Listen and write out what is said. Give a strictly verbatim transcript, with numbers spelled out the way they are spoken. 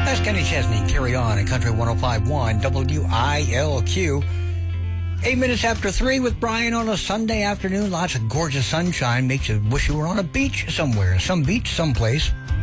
That's Kenny Chesney. Carry on at Country one oh five point one W I L Q. Eight minutes after three with Brian on a Sunday afternoon. Lots of gorgeous sunshine. Makes you wish you were on a beach somewhere. Some beach someplace.